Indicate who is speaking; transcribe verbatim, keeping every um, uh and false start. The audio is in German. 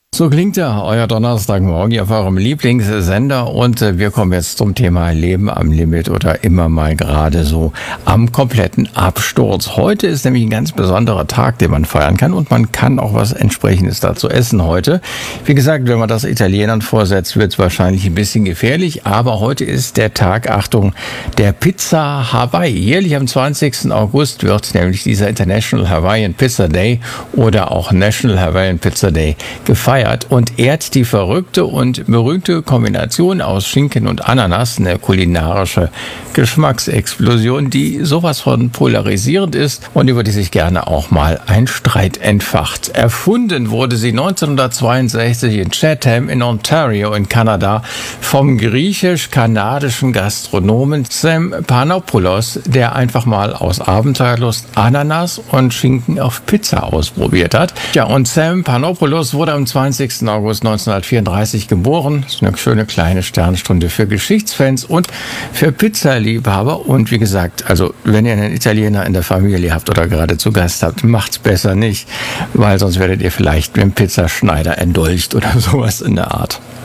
Speaker 1: So klingt ja euer Donnerstagmorgen hier auf eurem Lieblingssender und äh, wir kommen jetzt zum Thema Leben am Limit oder immer mal gerade so am kompletten Absturz. Heute ist nämlich ein ganz besonderer Tag, den man feiern kann und man kann auch was Entsprechendes dazu essen heute. Wie gesagt, wenn man das Italienern vorsetzt, wird es wahrscheinlich ein bisschen gefährlich, aber heute ist der Tag, Achtung, der Pizza Hawaii. Jährlich am zwanzigsten August wird nämlich dieser International Hawaiian Pizza Day oder auch National Hawaiian Pizza Day gefeiert und ehrt die verrückte und berühmte Kombination aus Schinken und Ananas, eine kulinarische Geschmacksexplosion, die sowas von polarisierend ist und über die sich gerne auch mal ein Streit entfacht. Erfunden wurde sie neunzehnhundertzweiundsechzig in Chatham in Ontario in Kanada vom griechisch-kanadischen Gastronomen Sam Panopoulos, der einfach mal aus Abenteuerlust Ananas und Schinken auf Pizza ausprobiert hat. Ja, und Sam Panopoulos wurde am zwanzigsten August neunzehnhundertvierunddreißig geboren. Das ist eine schöne kleine Sternstunde für Geschichtsfans und für Pizzaliebhaber. Und wie gesagt, also wenn ihr einen Italiener in der Familie habt oder gerade zu Gast habt, macht's besser nicht, weil sonst werdet ihr vielleicht mit dem Pizzaschneider entdolcht oder sowas in der Art.